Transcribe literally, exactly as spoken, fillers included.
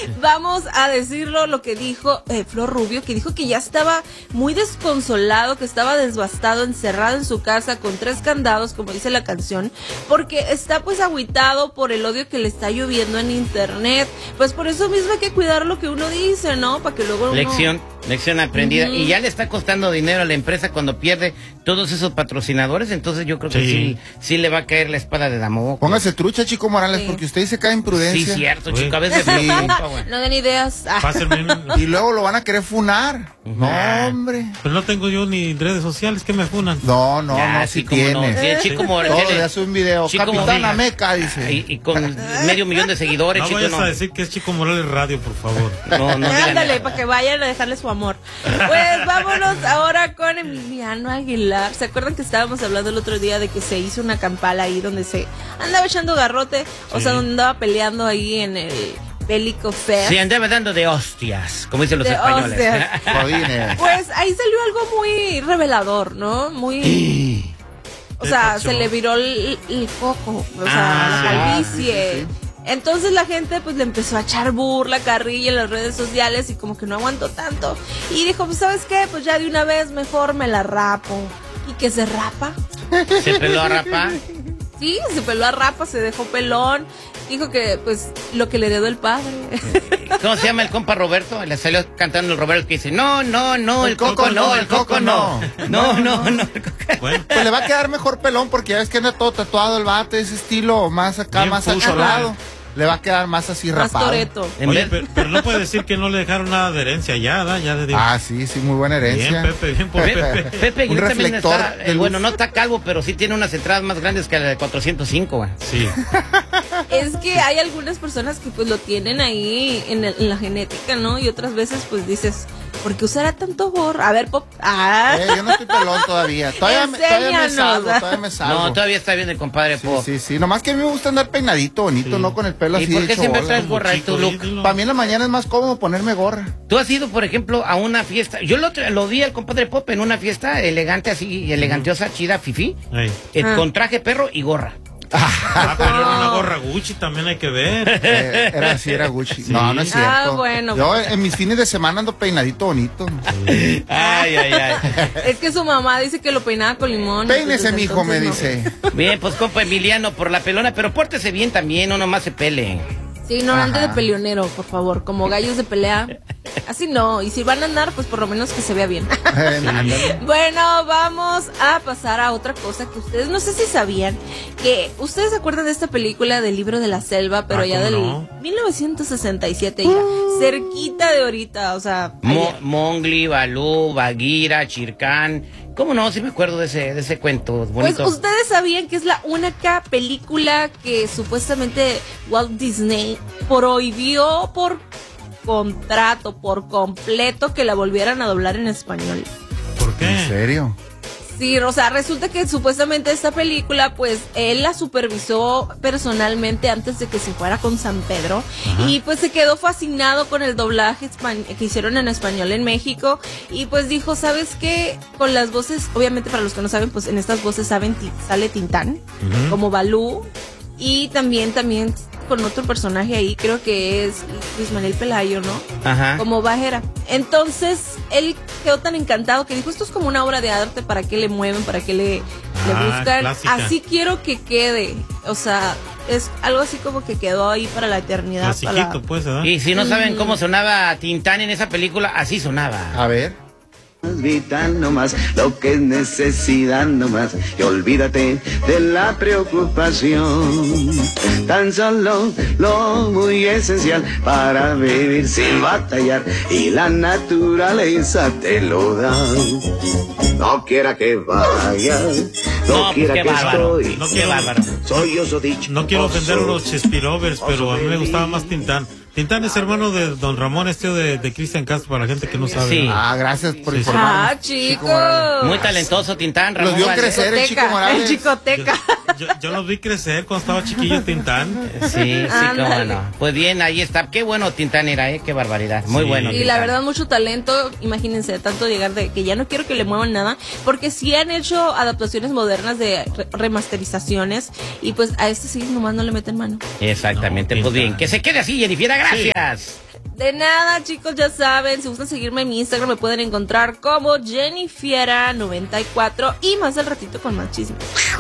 vamos a decirlo lo que dijo eh, Flor Rubio, que dijo que ya estaba muy desconsolado, que estaba desbastado, encerrado en su casa con tres candados, como dice la canción, porque está pues agüitado por el odio que le está lloviendo en internet. Pues por eso mismo hay que cuidar lo que uno dice, ¿no? Para que luego uno... Lección, lección aprendida. Uh-huh. Y ya le está costando dinero a la empresa cuando pierde todos esos patrocinadores, entonces yo creo que sí, sí, sí le va a caer la espada de Damocles. Póngase trucha, Chico Morales, sí. porque usted se cae en prudencia. Sí, cierto, Uy. chico, a veces sí. No den ideas. Y luego lo van a querer funar. Uh-huh. No, hombre. Pero no tengo yo ni redes sociales, ¿qué me funan? No, no, ya, no, sí, si tiene. No. Sí, Chico Morales. Todo le hace un video. Chico Capitana Meca, dice. Y, y con medio millón de seguidores, no Chico. No vayas no. a decir que es Chico Morales Radio, por favor. No, no. Ándale, para que vayan a dejarle su amor. Pues vámonos ahora con Emiliano Aguilar. ¿Se acuerdan que estábamos hablando el otro día de que se hizo una campala ahí donde se andaba echando garrote? Sí. O sea, donde andaba peleando ahí en el Bélico Fest. Sí, andaba dando de hostias, como dicen los de españoles. Pues ahí salió algo muy revelador, ¿no? Muy... O sea, se le viró el, el coco, o sea, ah, la calvicie. Sí, sí, sí. Entonces la gente pues le empezó a echar burla, carrilla en las redes sociales y como que no aguantó tanto. Y dijo, pues ¿sabes qué? Pues ya de una vez mejor me la rapo. ¿Y que se rapa? ¿Se peló a rapa? Sí, se peló a rapa, se dejó pelón. Dijo que pues lo que le heredó el padre. ¿Cómo se llama el compa Roberto? Le salió cantando el Roberto que dice, no, no, no, el, el coco, coco no, el coco, coco no. No, no, no. no bueno. Pues le va a quedar mejor pelón porque ya ves que anda todo tatuado el vato, ese estilo más acá, bien más acholado. Le va a quedar más así más rapado. Toreto. Oye, pero, pero no puede decir que no le dejaron nada de herencia ya, ¿da? Ya de... Ah, sí, sí, muy buena herencia. Bien, Pepe, bien por Pepe. Pepe, Pepe un reflector está, eh, bueno, no está calvo, pero sí tiene unas entradas más grandes que la de cuatrocientos cinco, güey. Sí. Es que hay algunas personas que pues lo tienen ahí en, el, en la genética, ¿no? Y otras veces pues dices, ¿por qué usará tanto gorro? A ver, Pop. Ah. Eh, yo no estoy pelón todavía. Todavía, me, todavía me salgo, todavía me salgo. No, todavía está bien el compadre sí, Pop. Sí, sí, nomás que a mí me gusta andar peinadito, bonito, sí. no con el pelo ¿Y así por qué hecho siempre bola? traes gorra en tu look? Para mí en la mañana es más cómodo ponerme gorra. Tú has ido, por ejemplo, a una fiesta. Yo lo, lo vi al compadre Pop en una fiesta elegante, así, elegantiosa, chida, fifí, eh, ah. con traje perro y gorra. Ah, pero era una gorra Gucci, también hay que ver. Eh, era así, era Gucci. Sí. No, no es cierto. Ah, bueno. Yo en mis fines de semana ando peinadito bonito. Sí. Ay, ay, ay. Es que su mamá dice que lo peinaba con limón. Peínese, mijo, me no. dice. Bien, pues compa Emiliano, por la pelona, pero pórtese bien también, no nomás se pele. Sí, no ande de peleonero, por favor, como gallos de pelea. Así no, y si van a andar, pues por lo menos que se vea bien. Bueno, vamos a pasar a otra cosa que ustedes, no sé si sabían, que ustedes se acuerdan de esta película del Libro de la Selva, pero ah, ya del no? mil novecientos sesenta y siete, ya, uh. cerquita de ahorita, o sea... Mo Mowgli, Balú, Bagheera, Chircán... ¿Cómo no? Sí me acuerdo de ese, de ese cuento bonito. Pues ustedes sabían que es la única película que supuestamente Walt Disney prohibió por contrato, por completo, que la volvieran a doblar en español. ¿Por qué? ¿En serio? Sí, o sea, resulta que supuestamente esta película, pues, él la supervisó personalmente antes de que se fuera con San Pedro. Ajá. Y pues se quedó fascinado con el doblaje que hicieron en español en México. Y pues dijo, ¿sabes qué? Con las voces, obviamente para los que no saben, pues en estas voces saben, sale Tintán, uh-huh. como Balú. Y también, también con otro personaje ahí, creo que es Luis Manuel Pelayo, ¿no? Ajá. Como Bagheera. Entonces, él quedó tan encantado que dijo, esto es como una obra de arte, ¿para qué le mueven? ¿Para qué le, ah, le buscan? Clásica. Así quiero que quede. O sea, es algo así como que quedó ahí para la eternidad. Para... Pues, ¿eh? Y si no saben cómo sonaba Tintán en esa película, así sonaba. A ver. Vital nomás, lo que es necesidad nomás, y olvídate de la preocupación. Tan solo lo muy esencial para vivir sin batallar, y la naturaleza te lo da. No quiera que vaya, no, no quiera pues que bárbaro. Estoy. No quiero, soy oso dicho. No quiero ofender a los Chespirovers, pero a mí me gustaba más Tintán. Tintán es hermano de Don Ramón, este de, de Cristian Castro, para la gente que no sabe. Sí. Ah, gracias por sí, informar. Ah, chico. Muy talentoso, Tintán. Los vio crecer el Chico Morales. El Chicoteca. Yo, yo, yo los vi crecer cuando estaba chiquillo Tintán. Sí, sí, cómo no. Pues bien, ahí está. Qué bueno Tintán era, ¿eh? Qué barbaridad. Muy sí. bueno. Y Tintán. la verdad, mucho talento. Imagínense, tanto llegar de que ya no quiero que le muevan nada, porque sí han hecho adaptaciones modernas de re remasterizaciones, y pues a este sí, nomás no le meten mano. Exactamente, no, pues bien. Que se quede así, Jennifer, gracias. Sí. De nada, chicos, ya saben, si gustan seguirme en mi Instagram me pueden encontrar como Jennifiera noventa y cuatro y más al ratito con más chismes.